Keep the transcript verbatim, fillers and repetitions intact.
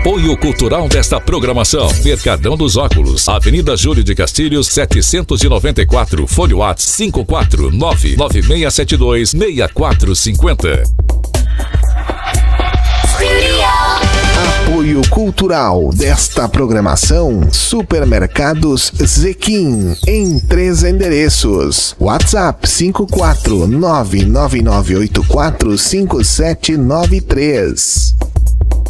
Apoio cultural desta programação: Mercadão dos Óculos, Avenida Júlio de Castilhos, setecentos e noventa e quatro, Fone WhatsApp cinco quatro nove nove seis sete dois seis quatro cinco zero. Apoio cultural desta programação: Supermercados Zequim, em três endereços. WhatsApp cinco quatro nove nove nove oito quatro cinco sete nove três.